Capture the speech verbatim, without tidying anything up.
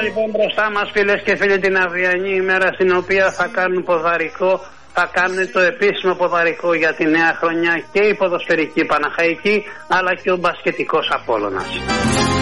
λοιπόν μπροστά μας, φίλες και φίλοι, την αυριανή ημέρα στην οποία θα κάνουν ποδαρικό, θα κάνουν το επίσημο ποδαρικό για τη νέα χρονιά και η ποδοσφαιρική Παναχαϊκή, αλλά και ο μπασκετικός Απόλλωνας.